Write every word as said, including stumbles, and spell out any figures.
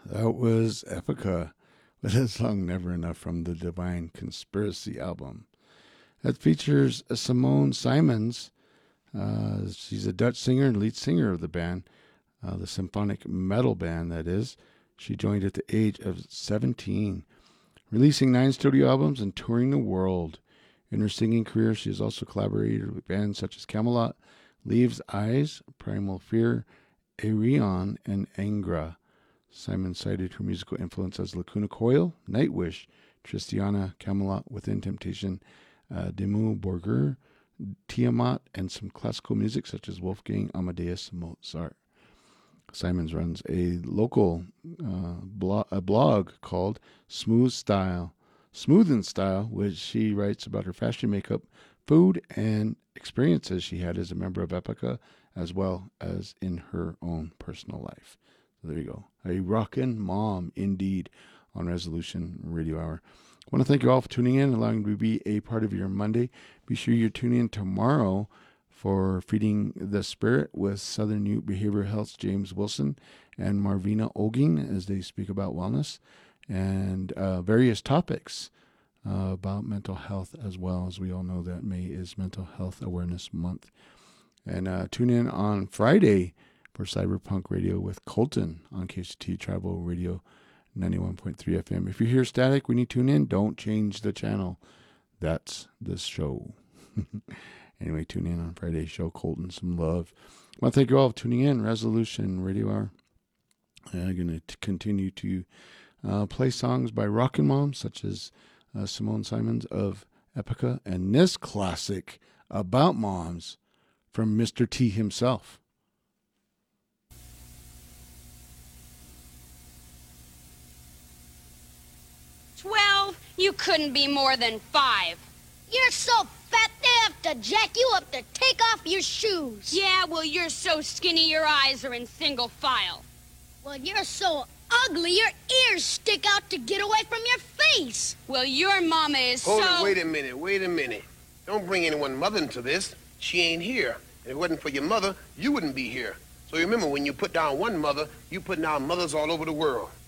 That was Epica with a song Never Enough from the Divine Conspiracy album. That features Simone Simons. Uh, she's a Dutch singer and lead singer of the band, uh, the symphonic metal band, that is. She joined at the age of seventeen, releasing nine studio albums and touring the world. In her singing career, she has also collaborated with bands such as Camelot, Leaves Eyes, Primal Fear, Arion, and Angra. Simon cited her musical influence as Lacuna Coil, Nightwish, Tristiana, Camelot, Within Temptation, uh, Dimmu Borgir, Tiamat, and some classical music such as Wolfgang Amadeus Mozart. Simons runs a local uh, blog, a blog called Smooth Style, Smooth in Style, which she writes about her fashion, makeup, food, and experiences she had as a member of Epica, as well as in her own personal life. So there you go. A rockin' mom, indeed, on Resolution Radio Hour. I want to thank you all for tuning in, allowing me to be a part of your Monday. Be sure you tune in tomorrow for Feeding the Spirit with Southern Ute Behavioral Health's James Wilson and Marvina Oging as they speak about wellness and uh, various topics uh, about mental health as well. As we all know that May is Mental Health Awareness Month. And uh, tune in on Friday for Cyberpunk Radio with Colton on K C T Tribal Radio ninety-one point three F M. If you hear static when you tune in, don't change the channel. That's the show. Anyway, tune in on Friday. Show Colton some love. I want to thank you all for tuning in. Resolution Radio Hour. I'm going to continue to uh, play songs by Rockin' Moms, such as uh, Simone Simons of Epica, and this classic about moms from Mister T himself. Twelve? You couldn't be more than five. You're so fat they have to jack you up to take off your shoes. Yeah, well, you're so skinny your eyes are in single file. Well, you're so ugly your ears stick out to get away from your face. Well, your mama is Hold so... it, wait a minute, wait a minute. Don't bring anyone mother into this. She ain't here. If it wasn't for your mother, you wouldn't be here. So remember, when you put down one mother, you put down mothers all over the world.